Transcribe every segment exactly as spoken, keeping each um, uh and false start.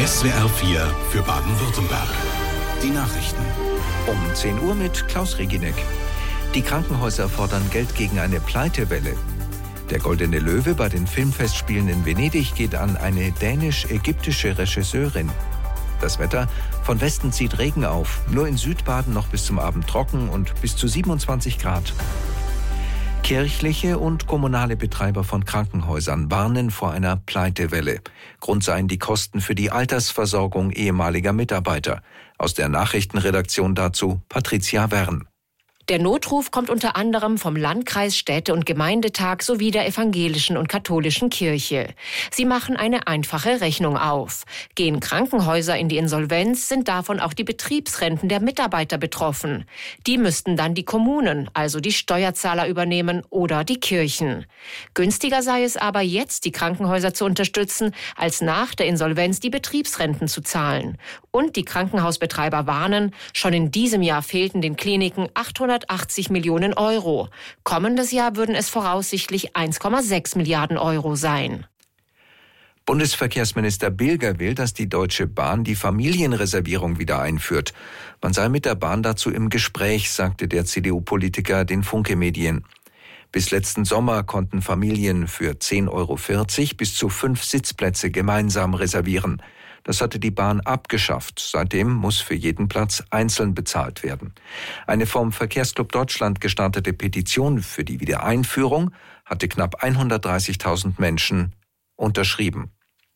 S W R vier für Baden-Württemberg. Die Nachrichten. Um zehn Uhr mit Klaus Reginek. Die Krankenhäuser fordern Geld gegen eine Pleitewelle. Der Goldene Löwe bei den Filmfestspielen in Venedig geht an eine dänisch-ägyptische Regisseurin. Das Wetter: von Westen zieht Regen auf. Nur in Südbaden noch bis zum Abend trocken und bis zu siebenundzwanzig Grad. Kirchliche und kommunale Betreiber von Krankenhäusern warnen vor einer Pleitewelle. Grund seien die Kosten für die Altersversorgung ehemaliger Mitarbeiter. Aus der Nachrichtenredaktion dazu Patricia Wern. Der Notruf kommt unter anderem vom Landkreis, Städte- und Gemeindetag sowie der evangelischen und katholischen Kirche. Sie machen eine einfache Rechnung auf. Gehen Krankenhäuser in die Insolvenz, sind davon auch die Betriebsrenten der Mitarbeiter betroffen. Die müssten dann die Kommunen, also die Steuerzahler, übernehmen oder die Kirchen. Günstiger sei es aber jetzt, die Krankenhäuser zu unterstützen, als nach der Insolvenz die Betriebsrenten zu zahlen. Und die Krankenhausbetreiber warnen, schon in diesem Jahr fehlten den Kliniken achthundertachtzig Millionen Euro. Kommendes Jahr würden es voraussichtlich eins Komma sechs Milliarden Euro sein. Bundesverkehrsminister Bilger will, dass die Deutsche Bahn die Familienreservierung wieder einführt. Man sei mit der Bahn dazu im Gespräch, sagte der C D U-Politiker den Funke-Medien. Bis letzten Sommer konnten Familien für zehn Euro vierzig bis zu fünf Sitzplätze gemeinsam reservieren. Das hatte die Bahn abgeschafft. Seitdem muss für jeden Platz einzeln bezahlt werden. Eine vom Verkehrsclub Deutschland gestartete Petition für die Wiedereinführung hatte knapp hundertdreißigtausend Menschen unterschrieben.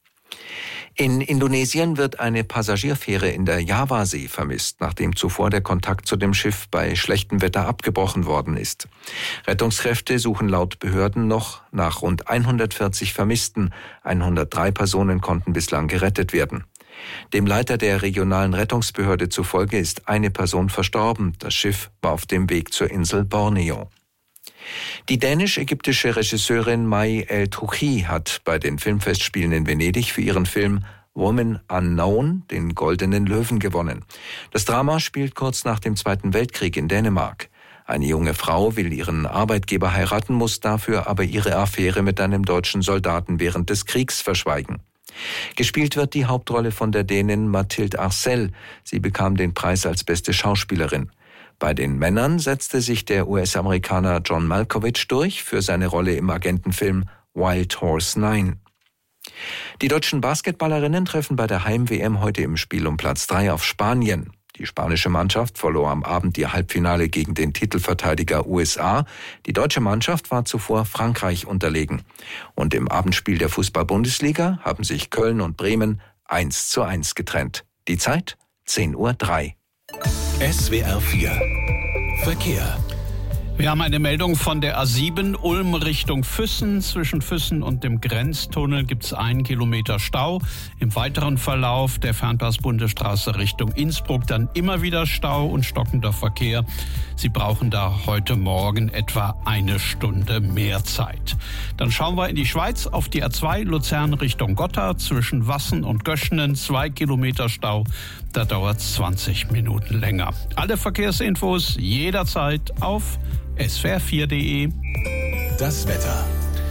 In Indonesien wird eine Passagierfähre in der Javasee vermisst, nachdem zuvor der Kontakt zu dem Schiff bei schlechtem Wetter abgebrochen worden ist. Rettungskräfte suchen laut Behörden noch nach rund hundertvierzig Vermissten. hundertdrei Personen konnten bislang gerettet werden. Dem Leiter der regionalen Rettungsbehörde zufolge ist eine Person verstorben. Das Schiff war auf dem Weg zur Insel Borneo. Die dänisch-ägyptische Regisseurin May El-Touchi hat bei den Filmfestspielen in Venedig für ihren Film Woman Unknown den Goldenen Löwen gewonnen. Das Drama spielt kurz nach dem Zweiten Weltkrieg in Dänemark. Eine junge Frau will ihren Arbeitgeber heiraten, muss dafür aber ihre Affäre mit einem deutschen Soldaten während des Kriegs verschweigen. Gespielt wird die Hauptrolle von der Dänin Mathilde Arcel. Sie bekam den Preis als beste Schauspielerin. Bei den Männern setzte sich der U S-Amerikaner John Malkovich durch für seine Rolle im Agentenfilm Wild Horse neun. Die deutschen Basketballerinnen treffen bei der Heim-W M heute im Spiel um Platz drei auf Spanien. Die spanische Mannschaft verlor am Abend ihr Halbfinale gegen den Titelverteidiger U S A. Die deutsche Mannschaft war zuvor Frankreich unterlegen. Und im Abendspiel der Fußball-Bundesliga haben sich Köln und Bremen eins zu eins getrennt. Die Zeit zehn Uhr drei. S W R vier Verkehr. Wir haben eine Meldung von der A sieben Ulm Richtung Füssen. Zwischen Füssen und dem Grenztunnel gibt es einen Kilometer Stau. Im weiteren Verlauf der Fernpass-Bundesstraße Richtung Innsbruck dann immer wieder Stau und stockender Verkehr. Sie brauchen da heute Morgen etwa eine Stunde mehr Zeit. Dann schauen wir in die Schweiz auf die A zwei Luzern Richtung Gotha. Zwischen Wassen und Göschenen zwei Kilometer Stau. Da dauert es zwanzig Minuten länger. Alle Verkehrsinfos jederzeit auf S W R vier punkt de. Das Wetter.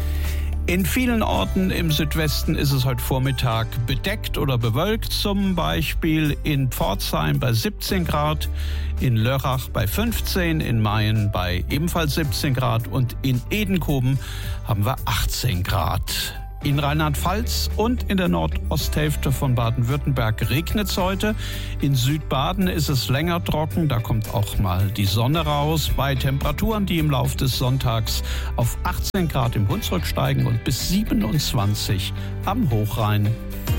In vielen Orten im Südwesten ist es heute Vormittag bedeckt oder bewölkt. Zum Beispiel in Pforzheim bei siebzehn Grad, in Lörrach bei fünfzehn, in Mayen bei ebenfalls siebzehn Grad und in Edenkoben haben wir achtzehn Grad. In Rheinland-Pfalz und in der Nordosthälfte von Baden-Württemberg regnet es heute. In Südbaden ist es länger trocken, da kommt auch mal die Sonne raus. Bei Temperaturen, die im Laufe des Sonntags auf achtzehn Grad im Hunsrück steigen und bis siebenundzwanzig am Hochrhein.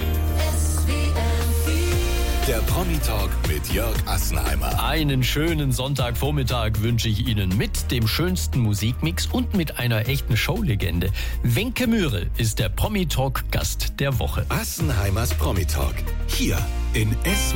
Der Promi-Talk mit Jörg Assenheimer. Einen schönen Sonntagvormittag wünsche ich Ihnen mit dem schönsten Musikmix und mit einer echten Showlegende. Wenke Mühre ist der Promi-Talk-Gast der Woche. Assenheimers Promi-Talk. Hier in S W R